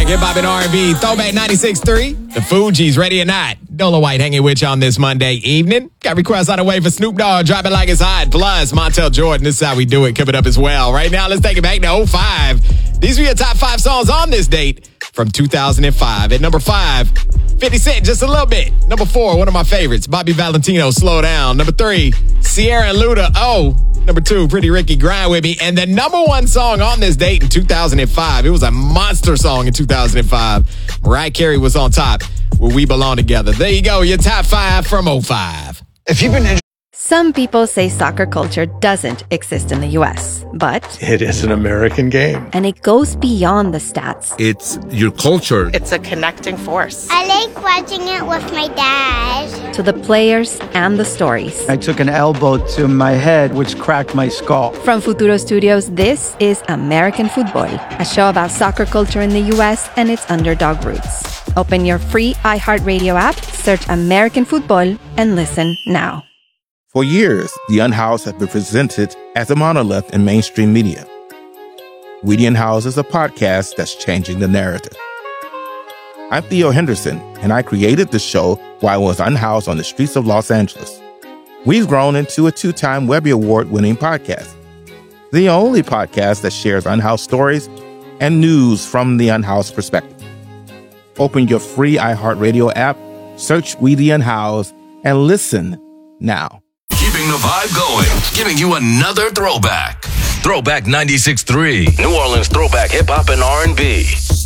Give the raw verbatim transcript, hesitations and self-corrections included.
hip hop and R and B. Throwback ninety-six point three. The Fugees, Ready or Not. Dola White hanging with you on this Monday evening. Got requests on the way for Snoop Dogg, Drop It Like It's Hot. Plus, Montel Jordan. This is how we do it. Coming up as well. Right now, let's take it back to oh five. These are your top five songs on this date from two thousand five. At number five, fifty Cent, Just a Little Bit. Number four, one of my favorites, Bobby Valentino, Slow Down. Number three, Sierra and Luda, Oh. Number two, Pretty Ricky, Grind With Me. And the number one song on this date in two thousand five, it was a monster song in two thousand five. Mariah Carey was on top with We Belong Together. There you go, your top five from oh five. If you've been... Some people say soccer culture doesn't exist in the U S, but... It is an American game. And it goes beyond the stats. It's your culture. It's a connecting force. I like watching it with my dad. To the players and the stories. I took an elbow to my head, which cracked my skull. From Futuro Studios, this is American Football, a show about soccer culture in the U S and its underdog roots. Open your free iHeartRadio app, search American Football, and listen now. For years, The Unhoused has been presented as a monolith in mainstream media. We the Unhoused is a podcast that's changing the narrative. I'm Theo Henderson, and I created the show while I was unhoused on the streets of Los Angeles. We've grown into a two-time Webby Award-winning podcast, the only podcast that shares unhoused stories and news from the unhoused perspective. Open your free iHeartRadio app, search We the Unhoused, and listen now. Keeping the vibe going, giving you another throwback. Throwback ninety-six point three. New Orleans throwback hip hop and R and B.